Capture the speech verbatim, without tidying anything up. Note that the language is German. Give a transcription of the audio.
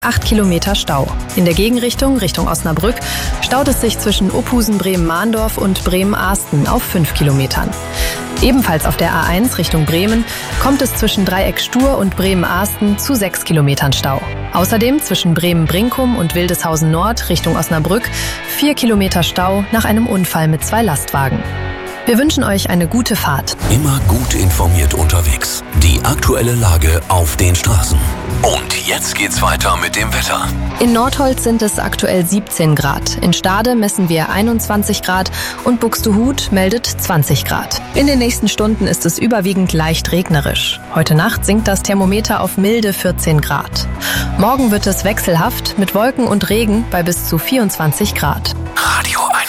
acht Kilometer Stau. In der Gegenrichtung, Richtung Osnabrück, staut es sich zwischen Ophusen, Bremen-Mahndorf und Bremen-Ahsten auf fünf Kilometern. Ebenfalls auf der A eins Richtung Bremen kommt es zwischen Dreieck Stur und Bremen-Ahsten zu sechs Kilometern Stau. Außerdem zwischen Bremen-Brinkum und Wildeshausen Nord Richtung Osnabrück vier Kilometer Stau nach einem Unfall mit zwei Lastwagen. Wir wünschen euch eine gute Fahrt. Immer gut informiert unterwegs. Die aktuelle Lage auf den Straßen. Und jetzt geht's weiter mit dem Wetter. In Nordholz sind es aktuell siebzehn Grad. In Stade messen wir einundzwanzig Grad und Buxtehude meldet zwanzig Grad. In den nächsten Stunden ist es überwiegend leicht regnerisch. Heute Nacht sinkt das Thermometer auf milde vierzehn Grad. Morgen wird es wechselhaft mit Wolken und Regen bei bis zu vierundzwanzig Grad. Radio